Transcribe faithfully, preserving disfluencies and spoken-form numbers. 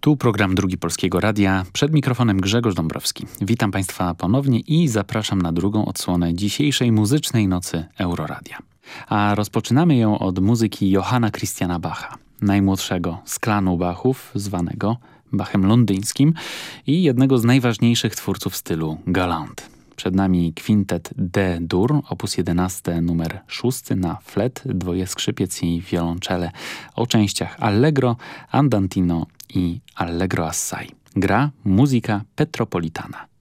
Tu program Drugi Polskiego Radia. Przed mikrofonem Grzegorz Dąbrowski. Witam Państwa ponownie i zapraszam na drugą odsłonę dzisiejszej muzycznej nocy Euroradia. A rozpoczynamy ją od muzyki Johanna Christiana Bacha, najmłodszego z klanu Bachów, zwanego Bachem londyńskim i jednego z najważniejszych twórców stylu galant. Przed nami kwintet D-dur, opus jedenaście, numer szósty na flet, dwoje skrzypiec i wiolonczele o częściach allegro, andantino i allegro assai. Gra muzyka Petropolitana.